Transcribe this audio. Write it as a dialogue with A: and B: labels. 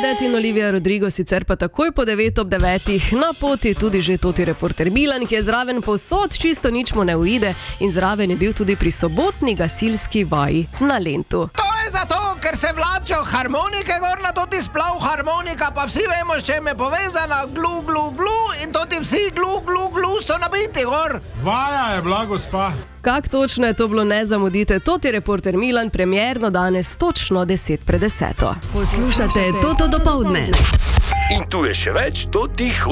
A: Bernadette in Olivia Rodrigo sicer pa takoj po 9:09 na poti tudi že toti reporter Milan, ki je zraven povsod, čisto nič mu ne uide in zraven je bil tudi pri sobotni gasilski vaji na Lentu.
B: To je zato, ker se vlačijo harmonike gor na toti splav harmonika, pa vsi vemo, s čem je povezana, glu, glu, glu in toti vsi glu, glu, glu so nabiti gor.
C: Vaja je bila, gospa.
A: Kak točno je to bilo, ne zamudite, toti reporter Milan, premierno danes točno 10:50.
D: Poslušate Toto dopoldne.
E: In tu je še več totih